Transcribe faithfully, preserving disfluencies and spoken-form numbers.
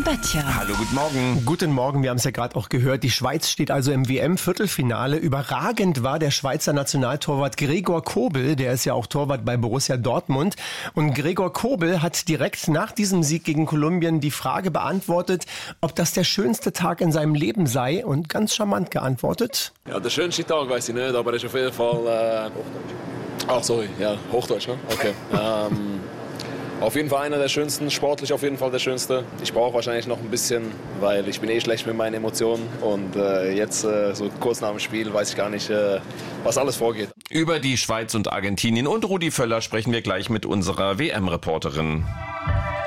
Böttcher. Hallo, guten Morgen. Guten Morgen, wir haben es ja gerade auch gehört. Die Schweiz steht also im W M-Viertelfinale. Überragend war der Schweizer Nationaltorwart Gregor Kobel. Der ist ja auch Torwart bei Borussia Dortmund. Und Gregor Kobel hat direkt nach diesem Sieg gegen Kolumbien die Frage beantwortet, ob das der schönste Tag in seinem Leben sei. Und ganz charmant geantwortet. Ja, der schönste Tag weiß ich nicht, aber es ist auf jeden Fall... Äh Ach, sorry, ja, Hochdeutsch, ne? Okay. ähm, auf jeden Fall einer der schönsten, sportlich auf jeden Fall der schönste. Ich brauche wahrscheinlich noch ein bisschen, weil ich bin eh schlecht mit meinen Emotionen. Und äh, jetzt, äh, so kurz nach dem Spiel, weiß ich gar nicht, äh, was alles vorgeht. Über die Schweiz und Argentinien und Rudi Völler sprechen wir gleich mit unserer W M-Reporterin.